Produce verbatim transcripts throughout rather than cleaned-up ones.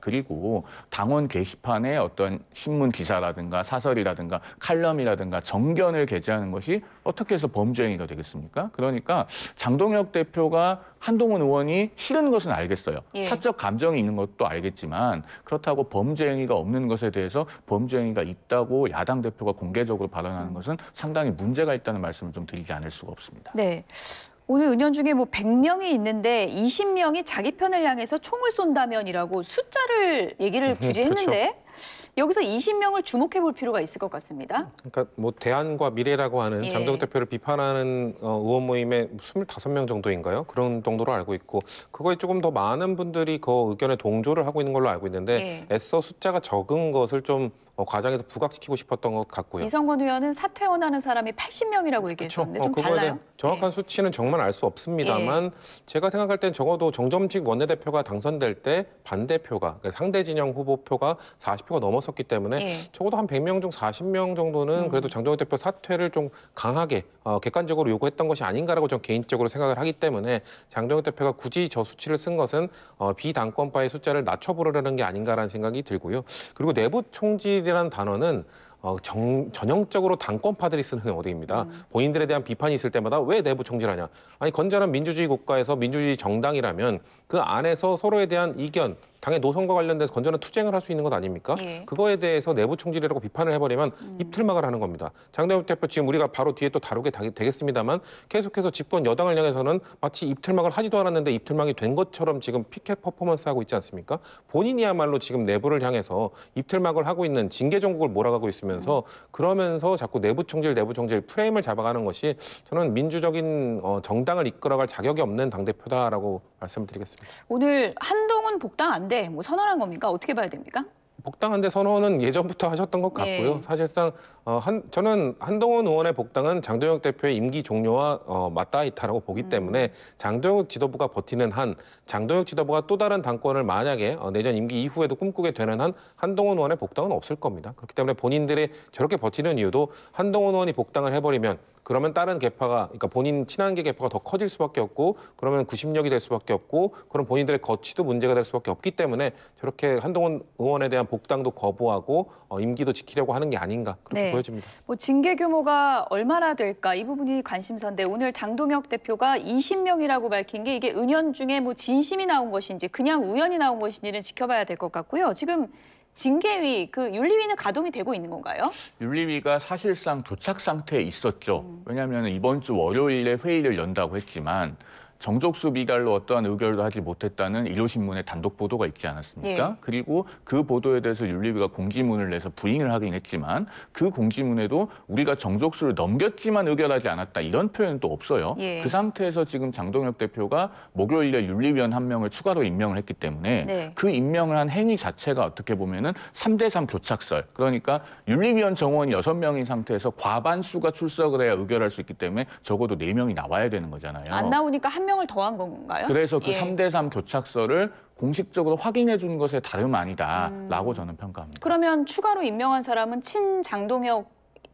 그리고 당원 게시판에 어떤 신문 기사라든가 사설이라든가 칼럼이라든가 정견을 게재하는 것이 어떻게 해서 범죄 행위가 되겠습니까? 그러니까 장동혁 대표가 한동훈 의원이 싫은 것은 알겠어요. 예. 사적 감정이 있는 것도 알겠지만 그렇다고 범죄 행위가 없는 것에 대해서 범죄 행위가 있다고 야당 대표가 공개적으로 발언하는 음. 것은 상당히 문제가 있다는 말씀을 좀 드리지 않을 수가 없습니다. 네. 오늘 은연중에 뭐 백 명이 있는데 이십 명이 자기 편을 향해서 총을 쏜다면이라고 숫자를 얘기를 굳이 했는데 그렇죠. 여기서 이십 명을 주목해 볼 필요가 있을 것 같습니다. 그러니까 뭐 대안과 미래라고 하는 예. 장동혁 대표를 비판하는 어, 의원 모임에 스물다섯 명 정도인가요? 그런 정도로 알고 있고 그거에 조금 더 많은 분들이 그 의견에 동조를 하고 있는 걸로 알고 있는데 예. 애써 숫자가 적은 것을 좀 어, 과장해서 부각시키고 싶었던 것 같고요. 이성건 의원은 사퇴 원하는 사람이 팔십 명이라고 얘기했었는데 좀 그거에 달라요? 대한 정확한 예. 수치는 정말 알 수 없습니다만 제가 생각할 땐 적어도 정점직 원내대표가 당선될 때 반대표가 그러니까 상대 진영 후보표가 사십 표가 넘었었기 때문에 예. 적어도 한 백 명 중 사십 명 정도는 음. 그래도 장동혁 대표 사퇴를 좀 강하게 어, 객관적으로 요구했던 것이 아닌가라고 전 개인적으로 생각을 하기 때문에 장동혁 대표가 굳이 저 수치를 쓴 것은 어, 비당권파의 숫자를 낮춰보려는 게 아닌가라는 생각이 들고요. 그리고 내부 총질이라는 단어는 어, 정, 전형적으로 당권파들이 쓰는 어휘입니다. 음. 본인들에 대한 비판이 있을 때마다 왜 내부 총질하냐. 아니 건전한 민주주의 국가에서 민주주의 정당이라면 그 안에서 서로에 대한 이견, 당의 노선과 관련돼서 건전한 투쟁을 할 수 있는 것 아닙니까? 예. 그거에 대해서 내부 총질이라고 비판을 해버리면 음. 입틀막을 하는 겁니다. 장동혁 대표 지금 우리가 바로 뒤에 또 다루게 되겠습니다만 계속해서 집권 여당을 향해서는 마치 입틀막을 하지도 않았는데 입틀막이 된 것처럼 지금 피켓 퍼포먼스 하고 있지 않습니까? 본인이야말로 지금 내부를 향해서 입틀막을 하고 있는 징계 정국을 몰아가고 있으면서 음. 그러면서 자꾸 내부 총질, 내부 총질 프레임을 잡아가는 것이 저는 민주적인 어, 정당을 이끌어갈 자격이 없는 당대표다라고 말씀을 드리겠습니다. 오늘 한동훈 복당 안 돼. 뭐 선언한 겁니까? 어떻게 봐야 됩니까? 복당한데 선언은 예전부터 하셨던 것 같고요. 예. 사실상 어, 한, 저는 한동훈 의원의 복당은 장동혁 대표의 임기 종료와 어, 맞닿아 있다고 보기 음. 때문에 장동혁 지도부가 버티는 한, 장동혁 지도부가 또 다른 당권을 만약에 어, 내년 임기 이후에도 꿈꾸게 되는 한 한동훈 의원의 복당은 없을 겁니다. 그렇기 때문에 본인들이 저렇게 버티는 이유도 한동훈 의원이 복당을 해버리면 그러면 다른 계파가, 그러니까 본인 친한계 계파가 더 커질 수밖에 없고 그러면 구심력이 될 수밖에 없고 그럼 본인들의 거취도 문제가 될 수밖에 없기 때문에 저렇게 한동훈 의원에 대한 복당도 거부하고 어, 임기도 지키려고 하는 게 아닌가 그렇게 네. 보여집니다. 뭐 징계 규모가 얼마나 될까 이 부분이 관심사인데 오늘 장동혁 대표가 이십 명이라고 밝힌 게 이게 은연중에 뭐 진심이 나온 것인지 그냥 우연이 나온 것인지는 지켜봐야 될 것 같고요. 지금 징계위, 그 윤리위는 가동이 되고 있는 건가요? 윤리위가 사실상 교착 상태에 있었죠. 음. 왜냐하면 이번 주 월요일에 회의를 연다고 했지만 정족수 미달로 어떠한 의결도 하지 못했다는 일요신문의 단독 보도가 있지 않았습니까? 예. 그리고 그 보도에 대해서 윤리위가 공지문을 내서 부인을 하긴 했지만 그 공지문에도 우리가 정족수를 넘겼지만 의결하지 않았다 이런 표현은 또 없어요. 예. 그 상태에서 지금 장동혁 대표가 목요일에 윤리위원 한 명을 추가로 임명을 했기 때문에 네. 그 임명을 한 행위 자체가 어떻게 보면은 삼 대 삼 교착설. 그러니까 윤리위원 정원이 여섯 명인 상태에서 과반수가 출석을 해야 의결할 수 있기 때문에 적어도 네 명이 나와야 되는 거잖아요. 안 나오니까 한 명을 더한 건가요? 그래서 그 예. 삼 대 삼 교착설을 공식적으로 확인해 준 것에 다름 아니다라고 음. 저는 평가합니다. 그러면 추가로 임명한 사람은 친장동혁일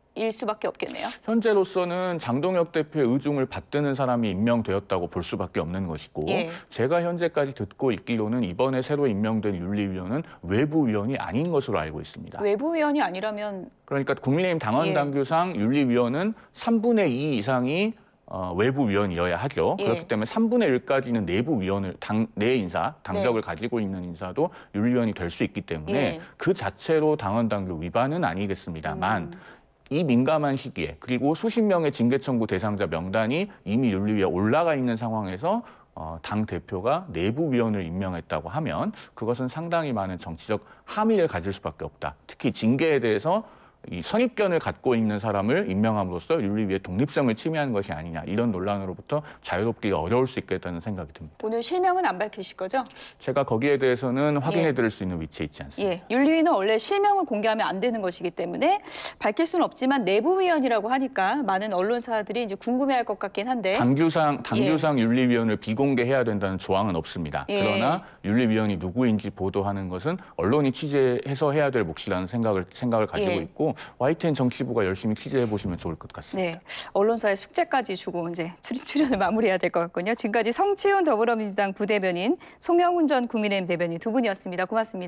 수밖에 없겠네요. 현재로서는 장동혁 대표의 의중을 받드는 사람이 임명되었다고 볼 수밖에 없는 것이고 예. 제가 현재까지 듣고 있기로는 이번에 새로 임명된 윤리위원은 외부위원이 아닌 것으로 알고 있습니다. 외부위원이 아니라면 그러니까 국민의힘 당원 예. 당규상 윤리위원은 삼분의 이 이상이 어, 외부위원이어야 하죠. 예. 그렇기 때문에 삼분의 일까지는 내부위원을, 당, 내 인사, 당적을 네. 가지고 있는 인사도 윤리위원이 될 수 있기 때문에 예. 그 자체로 당원 당규 위반은 아니겠습니다만 음. 이 민감한 시기에 그리고 수십 명의 징계 청구 대상자 명단이 이미 윤리위에 올라가 있는 상황에서 어, 당 대표가 내부위원을 임명했다고 하면 그것은 상당히 많은 정치적 함의를 가질 수밖에 없다. 특히 징계에 대해서 이 선입견을 갖고 있는 사람을 임명함으로써 윤리위의 독립성을 침해하는 것이 아니냐 이런 논란으로부터 자유롭기가 어려울 수 있겠다는 생각이 듭니다. 오늘 실명은 안 밝히실 거죠? 제가 거기에 대해서는 확인해 예. 드릴 수 있는 위치에 있지 않습니다. 예, 윤리위는 원래 실명을 공개하면 안 되는 것이기 때문에 밝힐 수는 없지만 내부위원이라고 하니까 많은 언론사들이 이제 궁금해할 것 같긴 한데 당규상 당규상 예. 윤리위원을 비공개해야 된다는 조항은 없습니다. 예. 그러나 윤리위원이 누구인지 보도하는 것은 언론이 취재해서 해야 될 몫이라는 생각을 생각을 가지고 예. 있고 와이티엔 정치부가 열심히 취재해 보시면 좋을 것 같습니다. 네, 언론사에 숙제까지 주고 이제 출연을 마무리해야 될 것 같군요. 지금까지 성치훈 더불어민주당 부대변인, 송영훈 전 국민의힘 대변인 두 분이었습니다. 고맙습니다.